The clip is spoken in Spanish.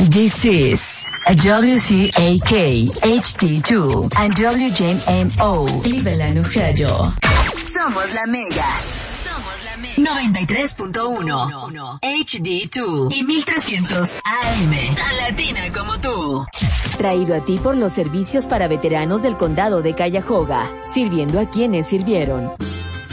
This is a WCAK HD2 and WJMO Cleveland, Ohio. Somos la Mega. 93.1 HD2 y 1300 AM. Tan latina como tú. Traído a ti por los servicios para veteranos del condado de Cuyahoga, sirviendo a quienes sirvieron.